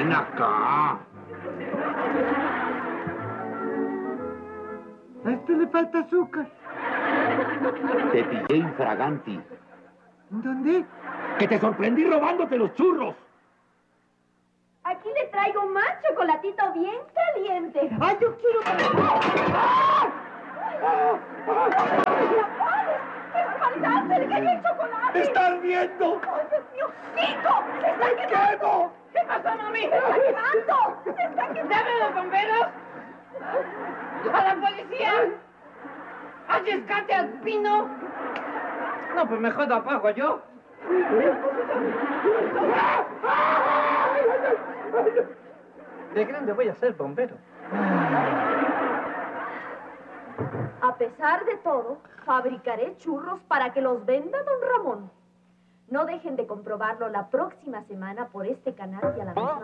Ven acá. A este le falta azúcar. Te pillé infraganti. ¿Dónde? ¡Que te sorprendí robándote los churros! Aquí le traigo más chocolatito bien caliente. ¡Ay, yo quiero! ¡Qué barbaridad! ¡Se le cayó el chocolate! ¡Estás viendo! ¡Ay, Dios mío! ¡Nico! ¡Se está quemando! ¿Qué pasó, mami? ¡Se está quemando! ¡Se está quemando! ¡Dame a los bomberos! ¡A la policía! ¡A rescate al pino! No, pues mejor lo apago yo. De grande voy a ser bombero. A pesar de todo, fabricaré churros para que los venda don Ramón. No dejen de comprobarlo la próxima semana por este canal y a la misma